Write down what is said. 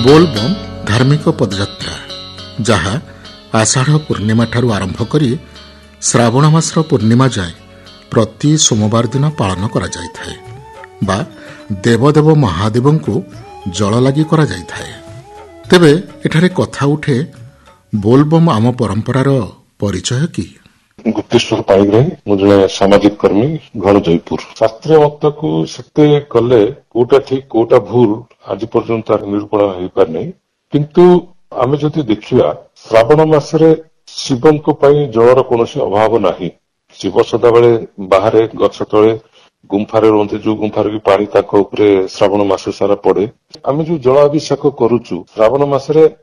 ବୋଲବମ୍ ଧାର୍ମିକ ପଦଯାତ୍ରା ଯାହା ଆଷାଢ଼ ପୂର୍ଣ୍ଣିମା ଠାରୁ ଆରମ୍ଭ କରି ଶ୍ରାବଣ ମାସର ପୂର୍ଣ୍ଣିମା ଯାଏ ପ୍ରତି ସୋମବାର ଦିନ ପାଳନ କରାଯାଇଥାଏ ବା ଦେବଦେବ ମହାଦେବଙ୍କୁ ଜଳ ଲାଗି କରାଯାଇଥାଏ। ତେବେ ଏଠାରେ କଥା ଉଠେ ବୋଲବମ୍ ଆମ ପରମ୍ପରାର ପରିଚୟ କି? ଗୁପ୍ତେଶ୍ୱର ପାଣିଗ୍ରାହୀ, ମୁଁ ଜଣେ ସାମାଜିକ କର୍ମୀ, ଘର ଜୟପୁର। ଶାସ୍ତ୍ରୀୟ ମତକୁ ସେତେ କଲେ କୋଉଟା ଠିକ କୋଉଟା ଭୁଲ ଆଜି ପର୍ଯ୍ୟନ୍ତ ନିରୂପଣ ହେଇପାରିନାହିଁ। କିନ୍ତୁ ଆମେ ଯଦି ଦେଖିବା ଶ୍ରାବଣ ମାସରେ ଶିବଙ୍କ ପାଇଁ ଜଳର କୌଣସି ଅଭାବ ନାହିଁ। ଶିବ ସଦାବେଳେ ବାହାରେ ଗଛ ତଳେ ଗୁମ୍ଫାରେ ରୁହନ୍ତି, ଯୋଉ ଗୁମ୍ଫାରେ କି ପାଣି ତାଙ୍କ ଉପରେ ଶ୍ରାବଣ ମାସ ସାରା ପଡେ। ଆମେ ଯୋଉ ଜଳାଭିଷେକ କରୁଛୁ ଶ୍ରାବଣ ମାସରେ